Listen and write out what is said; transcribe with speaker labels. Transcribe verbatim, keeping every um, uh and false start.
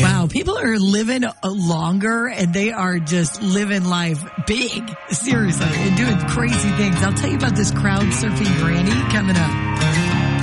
Speaker 1: Wow, people are living longer and they are just living life big. Seriously, and doing crazy things. I'll tell you about this crowd surfing granny coming up.